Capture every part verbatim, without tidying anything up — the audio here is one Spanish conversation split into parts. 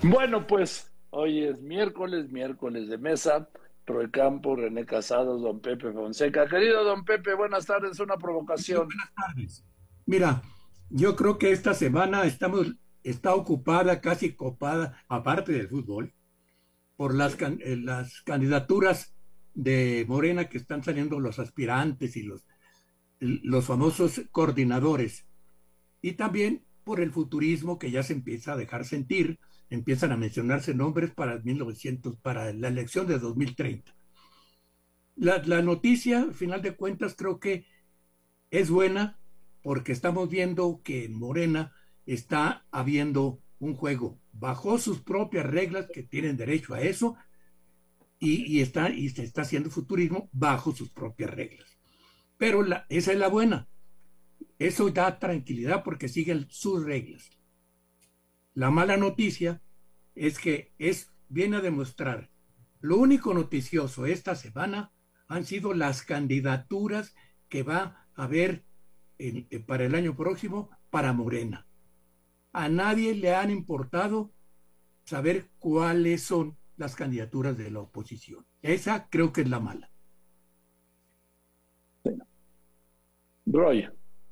Bueno, pues hoy es miércoles, miércoles de mesa. Troy Campos, René Casados, don Pepe Fonseca. Querido don Pepe, buenas tardes. Una Muy provocación. buenas tardes. Mira, yo creo que esta semana estamos, está ocupada, casi copada, aparte del fútbol, por las, Sí. can- eh, las candidaturas de Morena que están saliendo los aspirantes y los, los famosos coordinadores. Y también por el futurismo que ya se empieza a dejar sentir, empiezan a mencionarse nombres para mil novecientos, para la elección de dos mil treinta. La, la noticia, al final de cuentas, creo que es buena porque estamos viendo que en Morena está habiendo un juego bajo sus propias reglas, que tienen derecho a eso, y, y, está, y se está haciendo futurismo bajo sus propias reglas. Pero la, esa es la buena. Eso da tranquilidad porque siguen sus reglas. La mala noticia es que es, viene a demostrar, lo único noticioso esta semana han sido las candidaturas que va a haber en, eh, para el año próximo para Morena. A nadie le han importado saber cuáles son las candidaturas de la oposición. Esa creo que es la mala. Roy,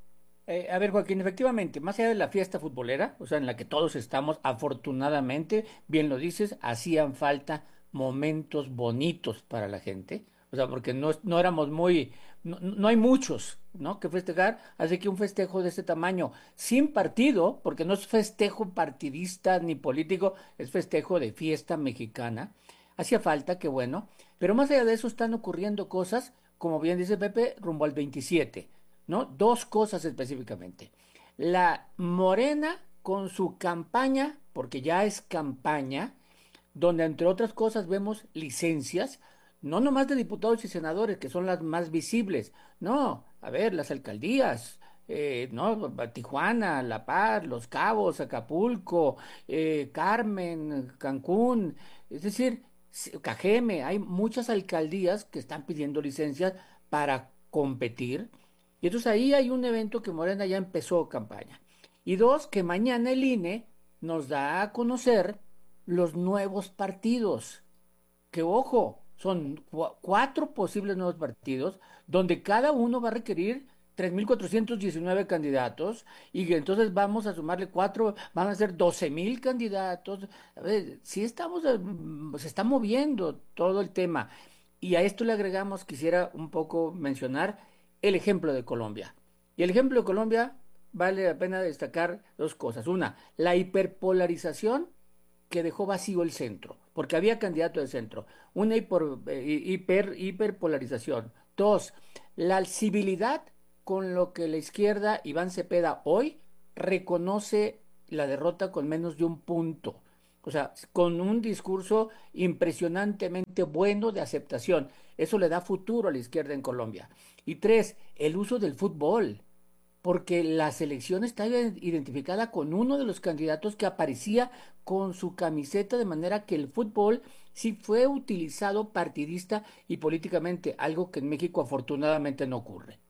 Eh, a ver, Joaquín, efectivamente, más allá de la fiesta futbolera, o sea, en la que todos estamos, afortunadamente, bien lo dices, hacían falta momentos bonitos para la gente, o sea, porque no, no éramos muy, no, no hay muchos, ¿no? Que festejar, así que un festejo de este tamaño, sin partido, porque no es festejo partidista ni político, es festejo de fiesta mexicana, hacía falta, que bueno, pero más allá de eso están ocurriendo cosas, como bien dice Pepe, rumbo al veintisiete. ¿No? Dos cosas específicamente. La Morena con su campaña, porque ya es campaña, donde entre otras cosas vemos licencias, no nomás de diputados y senadores, que son las más visibles, no, a ver, las alcaldías, eh, no, Tijuana, La Paz, Los Cabos, Acapulco, eh, Carmen, Cancún, es decir, Cajeme, hay muchas alcaldías que están pidiendo licencias para competir y entonces ahí hay un evento que Morena ya empezó campaña. Y dos, que mañana el I N E nos da a conocer los nuevos partidos. Que ojo, son cu- cuatro posibles nuevos partidos, donde cada uno va a requerir tres mil cuatrocientos diecinueve candidatos, y que entonces vamos a sumarle cuatro, van a ser doce mil candidatos. A ver, si estamos, eh, mm, se está moviendo todo el tema. Y a esto le agregamos, quisiera un poco mencionar el ejemplo de Colombia. Y el ejemplo de Colombia vale la pena destacar dos cosas. Una, la hiperpolarización que dejó vacío el centro, porque había candidato de centro. Una hiper, eh, hiper, hiperpolarización. Dos, la civilidad con lo que la izquierda, Iván Cepeda, hoy reconoce la derrota con menos de un punto. O sea, con un discurso impresionantemente bueno de aceptación. Eso le da futuro a la izquierda en Colombia. Y tres, el uso del fútbol, porque la selección está identificada con uno de los candidatos que aparecía con su camiseta, de manera que el fútbol sí fue utilizado partidista y políticamente, algo que en México afortunadamente no ocurre.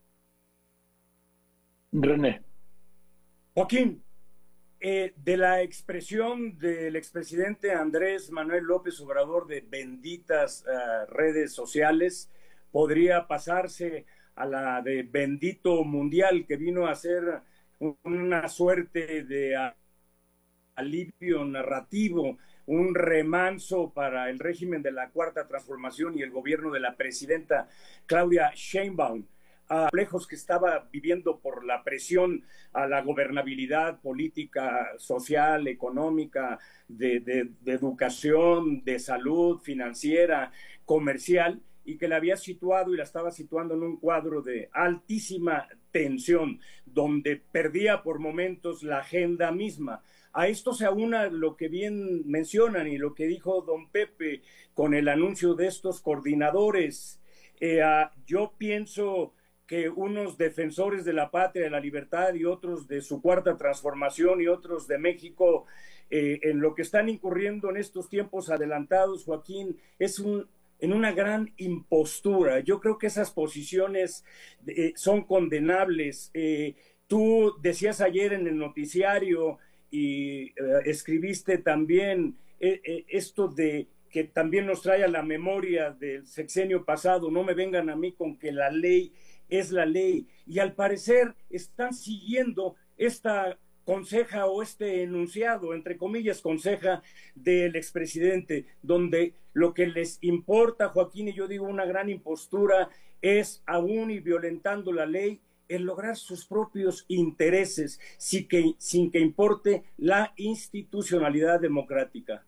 René. Joaquín, eh, de la expresión del expresidente Andrés Manuel López Obrador de benditas uh, redes sociales, podría pasarse a la de bendito mundial, que vino a ser una suerte de uh, alivio narrativo, un remanso para el régimen de la Cuarta Transformación y el gobierno de la presidenta Claudia Sheinbaum. Complejos que estaba viviendo por la presión a la gobernabilidad política, social, económica, de, de, de educación, de salud, financiera, comercial, y que la había situado y la estaba situando en un cuadro de altísima tensión, donde perdía por momentos la agenda misma. A esto se aúna lo que bien mencionan y lo que dijo don Pepe con el anuncio de estos coordinadores. Eh, uh, yo pienso que unos defensores de la patria, de la libertad, y otros de su cuarta transformación y otros de México, eh, en lo que están incurriendo en estos tiempos adelantados, Joaquín, es un, en una gran impostura. Yo creo que esas posiciones eh, son condenables. Eh, tú decías ayer en el noticiario y eh, escribiste también eh, eh, esto de que también nos trae a la memoria del sexenio pasado, no me vengan a mí con que la ley es la ley, y al parecer están siguiendo esta conseja o este enunciado, entre comillas, conseja del expresidente, donde lo que les importa, Joaquín, y yo digo una gran impostura, es aún y violentando la ley, el lograr sus propios intereses sin que, sin que importe la institucionalidad democrática.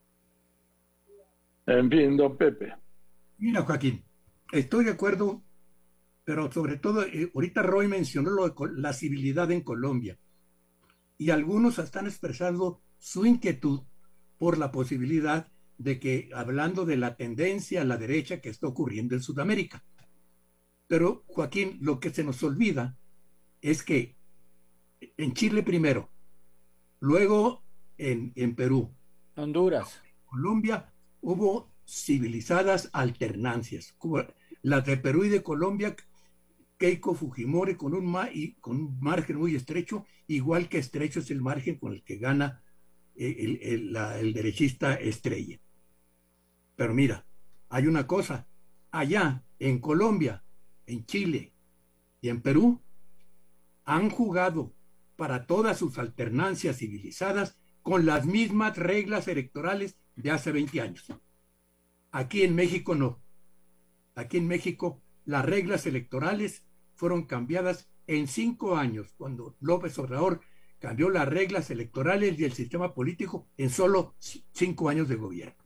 En fin, don Pepe. Mira, Joaquín, estoy de acuerdo, pero sobre todo, eh, ahorita Roy mencionó lo de la civilidad en Colombia, y algunos están expresando su inquietud por la posibilidad de que, hablando de la tendencia a la derecha que está ocurriendo en Sudamérica. Pero, Joaquín, lo que se nos olvida es que en Chile primero, luego en, en Perú, Honduras, Colombia, hubo civilizadas alternancias. Las de Perú y de Colombia, Keiko Fujimori con un, ma y con un margen muy estrecho, igual que estrecho es el margen con el que gana el, el, la, el derechista Estrella. Pero mira, hay una cosa, allá en Colombia, en Chile y en Perú, han jugado para todas sus alternancias civilizadas con las mismas reglas electorales de hace veinte años. Aquí en México no. Aquí en México las reglas electorales fueron cambiadas en cinco años, cuando López Obrador cambió las reglas electorales y el sistema político en solo cinco años de gobierno.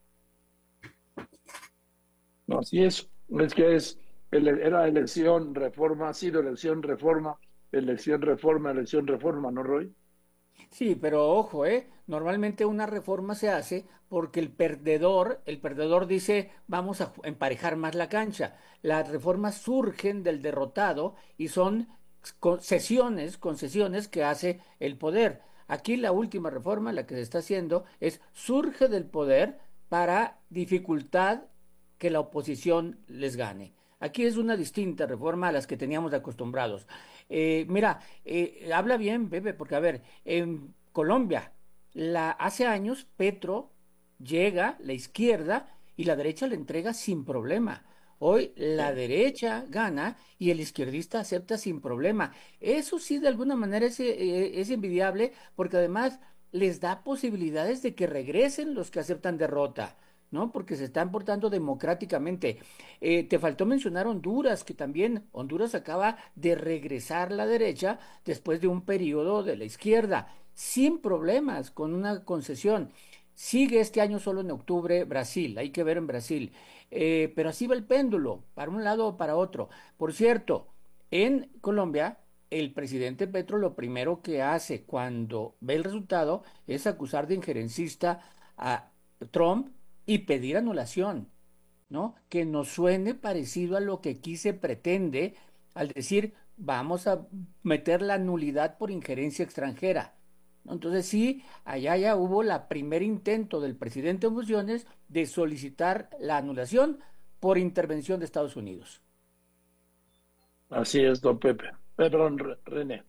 No, así es. Es que es, era elección, reforma, ha sido elección, reforma, elección, reforma, elección, reforma, ¿no, Roy? sí, pero ojo, ¿eh? Normalmente una reforma se hace porque el perdedor, el perdedor dice, vamos a emparejar más la cancha. Las reformas surgen del derrotado y son concesiones, concesiones que hace el poder. Aquí la última reforma, la que se está haciendo, es surge del poder para dificultad que la oposición les gane. Aquí es una distinta reforma a las que teníamos acostumbrados. Eh, mira, eh, habla bien, Pepe, porque a ver, en Colombia, la, hace años Petro llega, la izquierda, y la derecha le entrega sin problema. Hoy la derecha gana y el izquierdista acepta sin problema. Eso sí, de alguna manera es, eh, es envidiable, porque además les da posibilidades de que regresen los que aceptan derrota, ¿no? Porque se están portando democráticamente. Eh, te faltó mencionar Honduras, que también Honduras acaba de regresar la derecha después de un periodo de la izquierda, sin problemas, con una concesión. Sigue este año solo en octubre Brasil, hay que ver en Brasil. Eh, pero así va el péndulo, para un lado o para otro. Por cierto, en Colombia, el presidente Petro lo primero que hace cuando ve el resultado es acusar de injerencista a Trump y pedir anulación, ¿no? Que nos suene parecido a lo que aquí se pretende al decir vamos a meter la nulidad por injerencia extranjera. Entonces sí, allá ya hubo la primer intento del presidente en funciones de solicitar la anulación por intervención de Estados Unidos. Así es, don Pepe. Eh, perdón, René.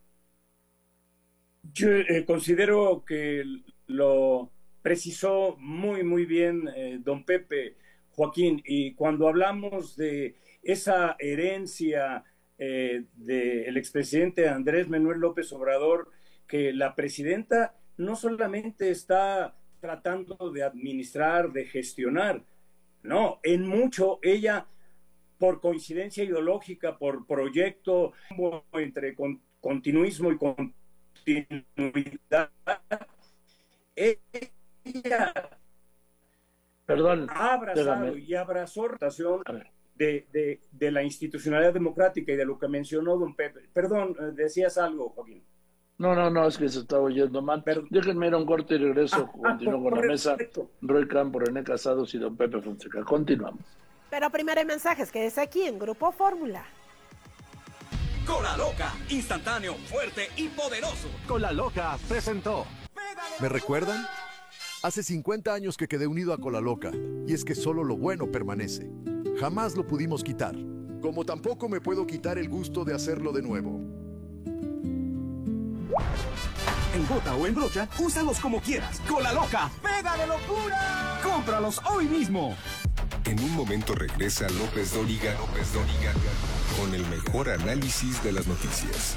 Yo eh, considero que lo precisó muy, muy bien eh, don Pepe, Joaquín, y cuando hablamos de esa herencia eh, del expresidente Andrés Manuel López Obrador, que la presidenta no solamente está tratando de administrar, de gestionar, no, en mucho ella, por coincidencia ideológica, por proyecto entre con, continuismo y continuidad, ella Perdón, ha abrazado déjame. y abrazó la relación de, de, de la institucionalidad democrática y de lo que mencionó don Pepe. Perdón, decías algo, Joaquín. No, no, no, es que se estaba oyendo mal. Perdón. Déjenme ir a un corte y regreso. Ah, Continúo ah, con la mesa. perfecto. Roy Campo, René Casados y don Pepe Fonseca. Continuamos. Pero primero hay mensajes, que es aquí en Grupo Fórmula. Cola Loca, instantáneo, fuerte y poderoso. Cola Loca presentó. ¿Me recuerdan? Hace cincuenta años que quedé unido a Cola Loca, y es que solo lo bueno permanece. Jamás lo pudimos quitar, como tampoco me puedo quitar el gusto de hacerlo de nuevo. En gota o en brocha, úsalos como quieras. ¡Cola Loca! ¡Pega de locura! ¡Cómpralos hoy mismo! En un momento regresa López Dóriga, López Dóriga, con el mejor análisis de las noticias.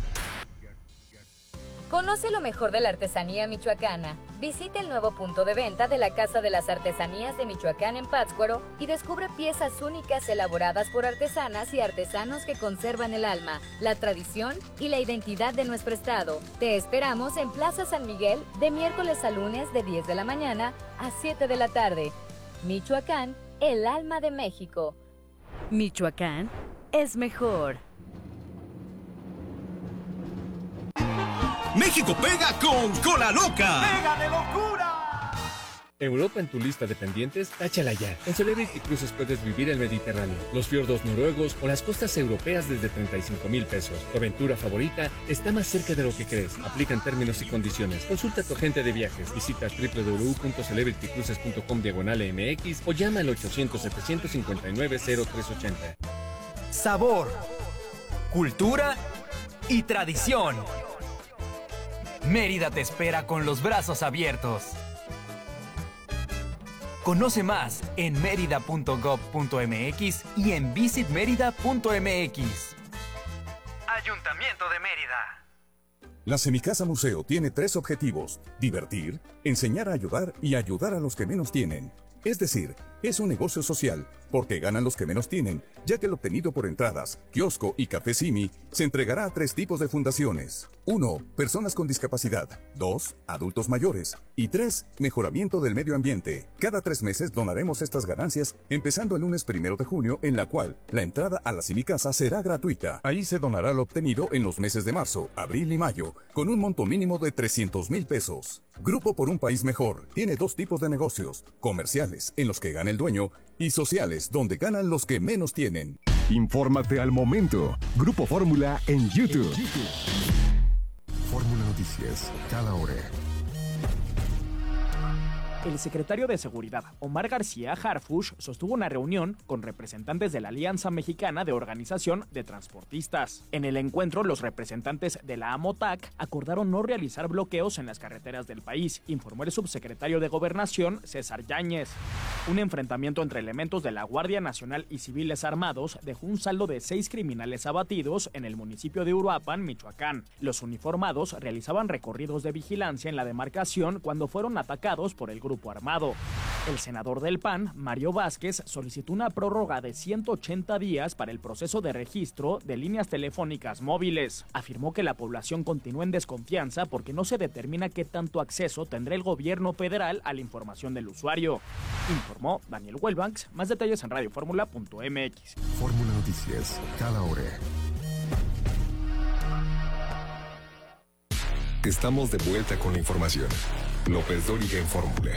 Conoce lo mejor de la artesanía michoacana. Visita el nuevo punto de venta de la Casa de las Artesanías de Michoacán en Pátzcuaro y descubre piezas únicas elaboradas por artesanas y artesanos que conservan el alma, la tradición y la identidad de nuestro estado. Te esperamos en Plaza San Miguel de miércoles a lunes de diez de la mañana a siete de la tarde. Michoacán, el alma de México. Michoacán es mejor. México pega con Cola Loca. ¡Pega de locura! Europa en tu lista de pendientes, táchala ya. En Celebrity Cruises puedes vivir el Mediterráneo, los fiordos noruegos o las costas europeas desde treinta y cinco mil pesos. Tu aventura favorita está más cerca de lo que crees. Aplican términos y condiciones. Consulta a tu agente de viajes. Visita doble u doble u doble u punto celebrity cruises punto com diagonal M X o llama al ochocientos, setecientos cincuenta y nueve, cero tres ochenta. Sabor, cultura y tradición. Mérida te espera con los brazos abiertos. Conoce más en mérida punto gov punto m x y en visit mérida punto m x. Ayuntamiento de Mérida. La Semicasa Museo tiene tres objetivos: divertir, enseñar a ayudar y ayudar a los que menos tienen. Es decir, es un negocio social, porque ganan los que menos tienen, ya que el obtenido por entradas, kiosco y café Simi se entregará a tres tipos de fundaciones. uno. Personas con discapacidad. dos. Adultos mayores. Y tres. Mejoramiento del medio ambiente. Cada tres meses donaremos estas ganancias, empezando el lunes primero de junio, en la cual la entrada a la Semicasa será gratuita. Ahí se donará lo obtenido en los meses de marzo, abril y mayo, con un monto mínimo de trescientos mil pesos. Grupo por un País Mejor tiene dos tipos de negocios: comerciales, en los que gana el dueño, y sociales, donde ganan los que menos tienen. Infórmate al momento. Grupo Fórmula en YouTube. Fórmula Noticias, cada hora. El secretario de Seguridad, Omar García Harfuch, sostuvo una reunión con representantes de la Alianza Mexicana de Organización de Transportistas. En el encuentro, los representantes de la AMOTAC acordaron no realizar bloqueos en las carreteras del país, informó el subsecretario de Gobernación, César Yáñez. Un enfrentamiento entre elementos de la Guardia Nacional y civiles armados dejó un saldo de seis criminales abatidos en el municipio de Uruapan, Michoacán. Los uniformados realizaban recorridos de vigilancia en la demarcación cuando fueron atacados por el grupo armado. El senador del P A N, Mario Vázquez, solicitó una prórroga de ciento ochenta días para el proceso de registro de líneas telefónicas móviles. Afirmó que la población continúa en desconfianza porque no se determina qué tanto acceso tendrá el gobierno federal a la información del usuario. Informó Daniel Huelbanks. Más detalles en radio fórmula punto m x. Fórmula Noticias, cada hora. Estamos de vuelta con la información. López Dóriga en Fórmula.